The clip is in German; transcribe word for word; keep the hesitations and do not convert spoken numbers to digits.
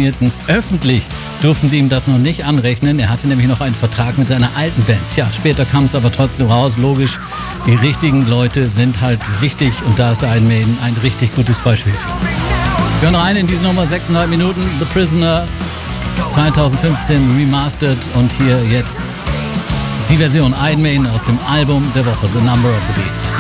funktionierten. Öffentlich durften sie ihm das noch nicht anrechnen. Er hatte nämlich noch einen Vertrag mit seiner alten Band. Ja, später kam es aber trotzdem raus. Logisch, die richtigen Leute sind halt wichtig und da ist Iron Maiden ein richtig gutes Beispiel für. Wir hören rein in diese Nummer, sechseinhalb Minuten, The Prisoner, zwanzig fünfzehn remastered und hier jetzt die Version Iron Maiden aus dem Album der Woche, The Number of the Beast.